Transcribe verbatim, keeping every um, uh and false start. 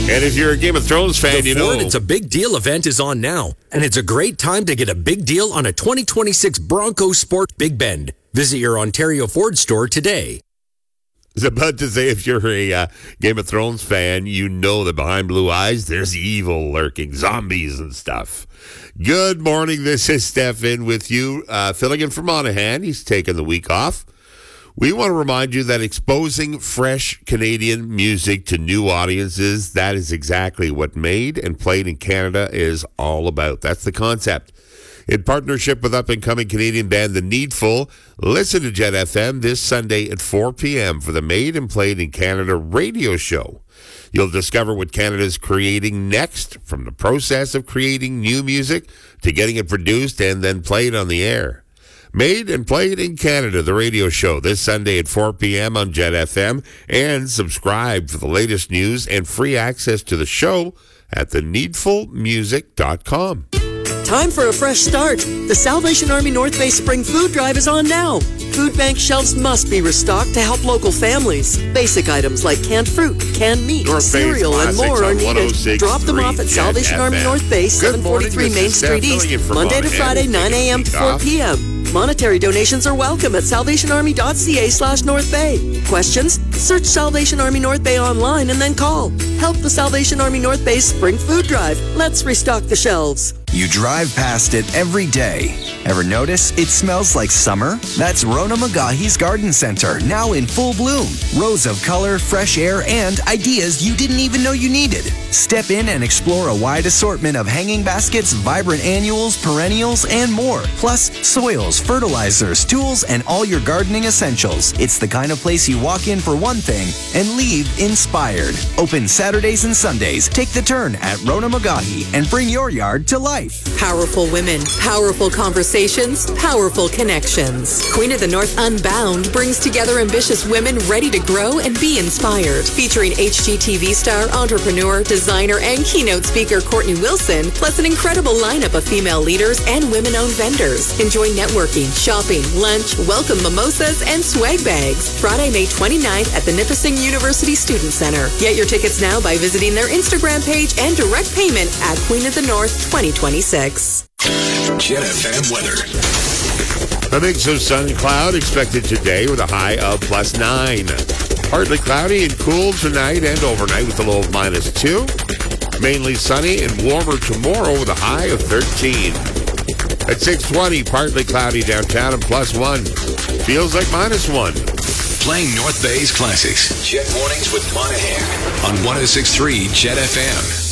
And if you're a Game of Thrones fan, the you Ford know... It's a Big Deal event is on now, and it's a great time to get a big deal on a twenty twenty-six Bronco Sport Big Bend. Visit your Ontario Ford store today. I was about to say, if you're a uh, Game of Thrones fan, you know that behind blue eyes, there's evil lurking, zombies and stuff. Good morning, this is Stefan with you, uh, filling in for Monahan. He's taking the week off. We want to remind you that exposing fresh Canadian music to new audiences, that is exactly what Made and Played in Canada is all about. That's the concept. In partnership with up-and-coming Canadian band The Needful, listen to Jet F M this Sunday at four p.m. for the Made and Played in Canada radio show. You'll discover what Canada is creating next, from the process of creating new music to getting it produced and then played on the air. Made and Played in Canada, the radio show, this Sunday at four p.m. on Jet F M. And subscribe for the latest news and free access to the show at the needful music dot com. Time for a fresh start. The Salvation Army North Bay Spring Food Drive is on now. Food bank shelves must be restocked to help local families. Basic items like canned fruit, canned meat, North cereal, and more are needed. Drop them off at Salvation Army North Bay, seven forty-three Main Street East, Monday to Friday, nine a.m. to four p.m. Monetary donations are welcome at salvationarmy.ca slash North Bay. Questions? Search Salvation Army North Bay online and then call. Help the Salvation Army North Bay Spring Food Drive. Let's restock the shelves. You drive past it every day. Ever notice it smells like summer? That's Rona Magahi's Garden Center, now in full bloom. Rows of color, fresh air, and ideas you didn't even know you needed. Step in and explore a wide assortment of hanging baskets, vibrant annuals, perennials, and more. Plus, soils, fertilizers, tools, and all your gardening essentials. It's the kind of place you walk in for one thing and leave inspired. Open Saturdays and Sundays. Take the turn at Rona Magahi and bring your yard to life. Powerful women, powerful conversations, powerful connections. Queen of the North Unbound brings together ambitious women ready to grow and be inspired. Featuring H G T V star, entrepreneur, designer, and keynote speaker Courtney Wilson, plus an incredible lineup of female leaders and women-owned vendors. Enjoy networking, shopping, lunch, welcome mimosas, and swag bags. Friday, May twenty-ninth at the Nipissing University Student Center. Get your tickets now by visiting their Instagram page and direct payment at Queen of the North twenty twenty-six. Jet F M weather. A mix of sun and cloud expected today with a high of plus nine. Partly cloudy and cool tonight and overnight with a low of minus two. Mainly sunny and warmer tomorrow with a high of thirteen. At six twenty, partly cloudy downtown and plus one. Feels like minus one. Playing North Bay's classics. Jet Mornings with Monahan on one oh six point three Jet F M.